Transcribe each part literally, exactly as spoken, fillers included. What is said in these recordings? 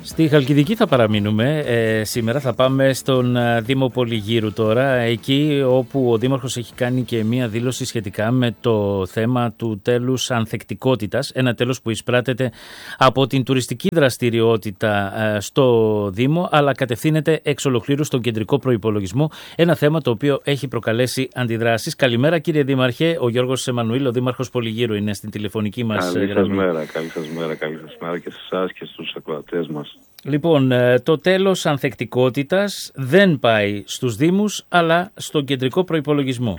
Στη Χαλκιδική θα παραμείνουμε. Ε, σήμερα θα πάμε στον Δήμο Πολυγύρου τώρα, εκεί όπου ο Δήμαρχος έχει κάνει και μία δήλωση σχετικά με το θέμα του τέλους ανθεκτικότητας. Ένα τέλος που εισπράτεται από την τουριστική δραστηριότητα ε, στο Δήμο, αλλά κατευθύνεται εξ ολοκλήρου στον κεντρικό προϋπολογισμό. Ένα θέμα το οποίο έχει προκαλέσει αντιδράσεις. Καλημέρα κύριε Δήμαρχε, ο Γιώργος Εμμανουήλ, ο Δήμαρχος Πολυγύρου είναι στην τηλεφωνική μας γραμμή. Καλή σας μέρα, καλή σας μέρα, καλή σας μέρα και σε εσάς και στους ακροατές μας. Λοιπόν, το τέλος ανθεκτικότητας δεν πάει στους Δήμους, αλλά στον κεντρικό προϋπολογισμό.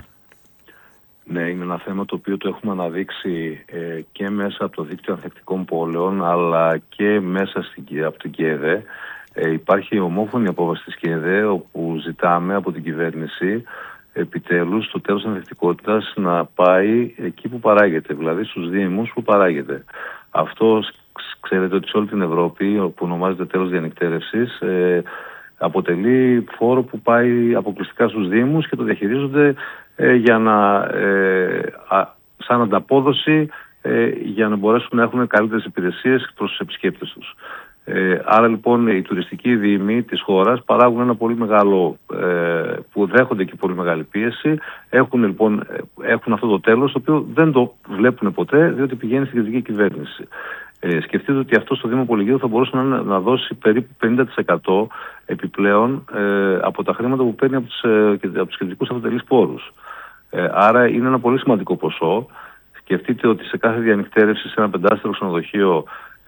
Ναι, είναι ένα θέμα το οποίο το έχουμε αναδείξει ε, και μέσα από το δίκτυο ανθεκτικών πόλεων, αλλά και μέσα στην, από την ΚΕΔΕ. Ε, υπάρχει ομόφωνη απόφαση της ΚΕΔΕ, όπου ζητάμε από την κυβέρνηση επιτέλους το τέλος ανθεκτικότητας να πάει εκεί που παράγεται, δηλαδή στους Δήμους που παράγεται. Αυτό ξέρετε ότι σε όλη την Ευρώπη, που ονομάζεται τέλος διανυκτέρευσης, ε, αποτελεί φόρο που πάει αποκλειστικά στους Δήμους και το διαχειρίζονται ε, για να, ε, α, σαν ανταπόδοση ε, για να μπορέσουν να έχουν καλύτερες υπηρεσίες προς τους επισκέπτες τους. Ε, άρα λοιπόν οι τουριστικοί δήμοι της χώρας παράγουν ένα πολύ μεγάλο, ε, που δέχονται και πολύ μεγάλη πίεση. Έχουν λοιπόν έχουν αυτό το τέλος, το οποίο δεν το βλέπουν ποτέ, διότι πηγαίνει στην κεντρική κυβέρνηση. Ε, σκεφτείτε ότι αυτό στο Δήμο Πολυγύρου θα μπορούσε να, να δώσει περίπου πενήντα τοις εκατό επιπλέον ε, από τα χρήματα που παίρνει από τους, ε, από τους κεντρικούς αυτοτελείς πόρους. Ε, άρα είναι ένα πολύ σημαντικό ποσό. Σκεφτείτε ότι σε κάθε διανυκτέρευση σε ένα πεντάστερο ξενοδοχείο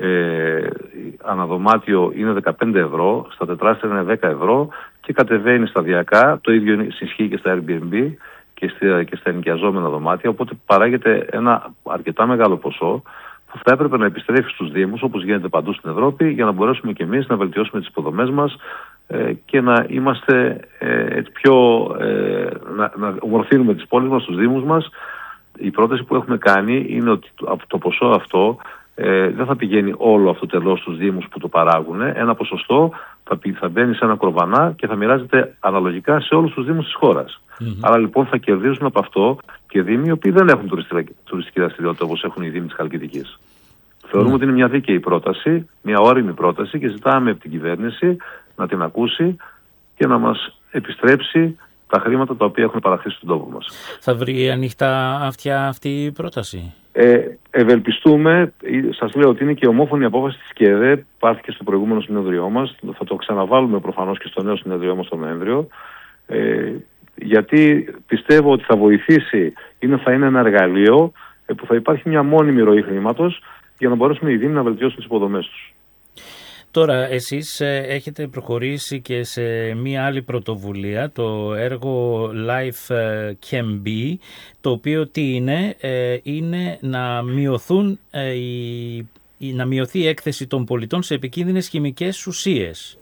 ε, αναδωμάτιο είναι δεκαπέντε ευρώ, στα τετράστερα είναι δέκα ευρώ και κατεβαίνει σταδιακά. Το ίδιο ισχύει και στα Airbnb και στα, και στα ενοικιαζόμενα δωμάτια, οπότε παράγεται ένα αρκετά μεγάλο ποσό που θα έπρεπε να επιστρέφει στους Δήμους, όπως γίνεται παντού στην Ευρώπη, για να μπορέσουμε και εμείς να βελτιώσουμε τις υποδομές μας ε, και να είμαστε ε, πιο, ε, να, να ομορφύνουμε τις πόλεις μας, τους Δήμους μας. Η πρόταση που έχουμε κάνει είναι ότι από το ποσό αυτό ε, δεν θα πηγαίνει όλο αυτό τελώς στους Δήμους που το παράγουν. Ένα ποσοστό θα, θα μπαίνει σε ένα κορβανά και θα μοιράζεται αναλογικά σε όλους τους Δήμους της χώρας. Mm-hmm. Άρα λοιπόν θα κερδίσουν από αυτό και Δήμοι οι οποίοι δεν έχουν τουριστική δραστηριότητα όπως έχουν οι Δήμοι της Χαλκιδικής. Mm-hmm. Θεωρούμε ότι είναι μια δίκαιη πρόταση, μια όριμη πρόταση και ζητάμε από την κυβέρνηση να την ακούσει και να μας επιστρέψει τα χρήματα τα οποία έχουν παραχθεί στον τόπο μας. Θα βρει ανοιχτά αυτιά αυτή η πρόταση? Ε, ευελπιστούμε, σας λέω ότι είναι και ομόφωνη απόφαση της ΚΕΔΕ, πάρθηκε στο προηγούμενο συνέδριό μας, θα το ξαναβάλουμε προφανώς και στο νέο συνέδριό μας τον Νοέμβριο, ε, γιατί πιστεύω ότι θα βοηθήσει, είναι, θα είναι ένα εργαλείο ε, που θα υπάρχει μια μόνιμη ροή χρήματος για να μπορέσουμε οι Δήμοι να βελτιώσουν τις υποδομές τους. Τώρα, εσείς έχετε προχωρήσει και σε μία άλλη πρωτοβουλία, το έργο Life Can Be, το οποίο τι είναι, είναι να, μειωθούν, να μειωθεί η έκθεση των πολιτών σε επικίνδυνες χημικές ουσίες.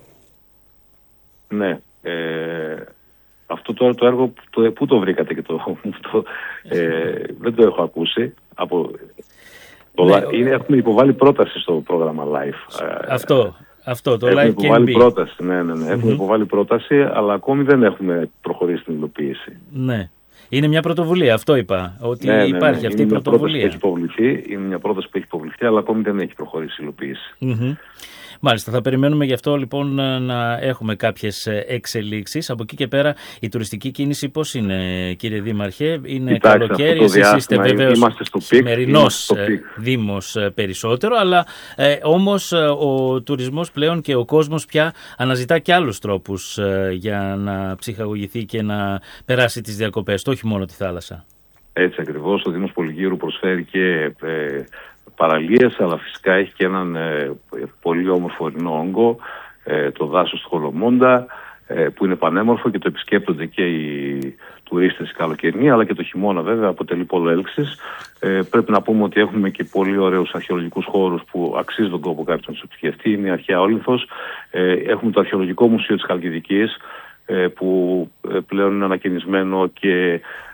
Ναι, ε, αυτό το, το έργο, το, πού το βρήκατε και το, το ε, δεν το έχω ακούσει από... Ναι, είναι, έχουμε υποβάλει πρόταση στο πρόγραμμα Life. Αυτό, αυτό το έχουμε Life υποβάλει Can Be. Πρόταση, ναι, ναι, ναι. Έχουμε mm-hmm. υποβάλει πρόταση, αλλά ακόμη δεν έχουμε προχωρήσει στην υλοποίηση. Ναι. Είναι μια πρωτοβουλία, αυτό είπα, ότι ναι, υπάρχει ναι, ναι. αυτή είναι η πρωτοβουλία. Έχει υποβληθεί, είναι μια πρόταση που έχει υποβληθεί, αλλά ακόμη δεν έχει προχωρήσει η υλοποίηση. Mm-hmm. Μάλιστα, θα περιμένουμε γι' αυτό λοιπόν να έχουμε κάποιες εξελίξεις. Από εκεί και πέρα η τουριστική κίνηση πώς είναι, κύριε Δήμαρχε? Είναι Κοιτάξτε, καλοκαίρι, εσείς είστε βεβαίως σημερινός Δήμος περισσότερο, αλλά ε, όμως ο τουρισμός πλέον και ο κόσμος πια αναζητά και άλλους τρόπους ε, για να ψυχαγωγηθεί και να περάσει τις διακοπές, το όχι μόνο τη θάλασσα. Έτσι ακριβώς, ο Δήμος Πολυγύρου προσφέρει και... Ε, παραλίες, αλλά φυσικά έχει και έναν ε, πολύ όμορφο ορεινό όγκο, ε, το δάσος του Χολομόντα, ε, που είναι πανέμορφο και το επισκέπτονται και οι τουρίστες καλοκαιρινοί, αλλά και το χειμώνα βέβαια αποτελεί πόλο έλξης. Ε, πρέπει να πούμε ότι έχουμε και πολύ ωραίους αρχαιολογικούς χώρους που αξίζει τον κόπο κάποιος να τους επισκεφτεί. Είναι η αρχαία Όλυνθος. Ε, έχουμε το Αρχαιολογικό Μουσείο της Χαλκιδικής, ε, που ε, πλέον είναι ανακαινισμένο και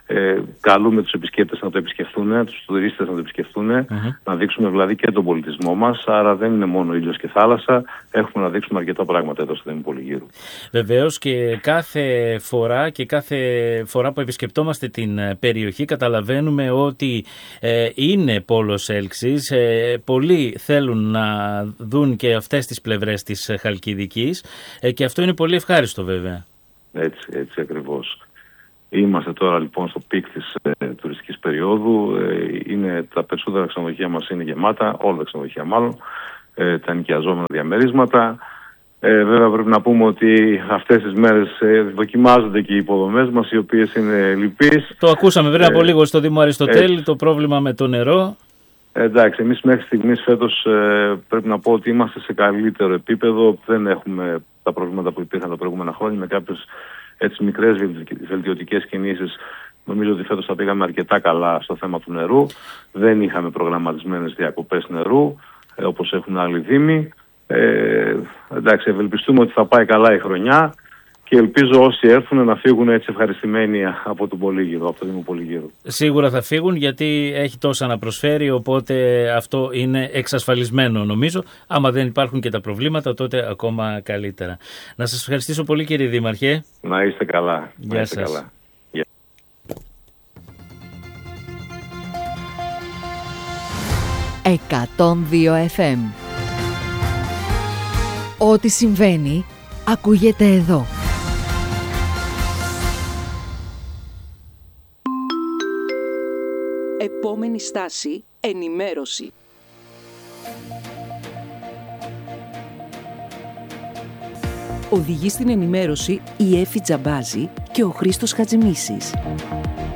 Ε, καλούμε τους επισκέπτες να το επισκεφθούν, τους τουρίστες να το επισκεφθούν, mm-hmm. να δείξουμε δηλαδή και τον πολιτισμό μας. Άρα δεν είναι μόνο ήλιος και θάλασσα, έχουμε να δείξουμε αρκετά πράγματα εδώ στο Δήμο Πολυγύρου. Βεβαίως, και κάθε φορά και κάθε φορά που επισκεπτόμαστε την περιοχή καταλαβαίνουμε ότι ε, είναι πόλος έλξης. Ε, πολλοί θέλουν να δουν και αυτές τις πλευρές της Χαλκιδικής ε, και αυτό είναι πολύ ευχάριστο βέβαια. Έτσι, έτσι ακριβώς. Είμαστε τώρα λοιπόν στο πικ της ε, τουριστικής περίοδου. Ε, είναι, τα περισσότερα ξενοδοχεία μας είναι γεμάτα, όλα τα ξενοδοχεία μάλλον, ε, τα νοικιαζόμενα διαμερίσματα. Ε, βέβαια πρέπει να πούμε ότι αυτές τις μέρες ε, δοκιμάζονται και οι υποδομές μας, οι οποίες είναι λυπείς. Το ακούσαμε πριν από ε, λίγο στο Δήμο Αριστοτέλη, ε, το πρόβλημα με το νερό. Ε, εντάξει, εμείς μέχρι στιγμής φέτος ε, πρέπει να πω ότι είμαστε σε καλύτερο επίπεδο. Δεν έχουμε τα προβλήματα που υπήρχαν τα προηγούμενα χρόνια, με κάποιες έτσι μικρές βελτιωτικές κινήσεις. Νομίζω ότι φέτος θα πήγαμε αρκετά καλά στο θέμα του νερού. Δεν είχαμε προγραμματισμένες διακοπές νερού, ε, όπως έχουν άλλοι δήμοι. Ε, εντάξει, ευελπιστούμε ότι θα πάει καλά η χρονιά και ελπίζω όσοι έρθουν να φύγουν έτσι ευχαριστημένοι από τον Πολύγυρο, από το Δήμο Πολυγύρου. Σίγουρα θα φύγουν, γιατί έχει τόσα να προσφέρει, οπότε αυτό είναι εξασφαλισμένο νομίζω. Άμα δεν υπάρχουν και τα προβλήματα, τότε ακόμα καλύτερα. Να σας ευχαριστήσω πολύ, κύριε Δήμαρχε. Να είστε καλά. Γεια να είστε σας. Καλά. εκατόν δύο εφ εμ. Ό,τι συμβαίνει ακούγεται εδώ. Επόμενη στάση, ενημέρωση. Οδηγεί στην ενημέρωση η Έφη Τζαμπάζη και ο Χρήστος Χατζημίσης.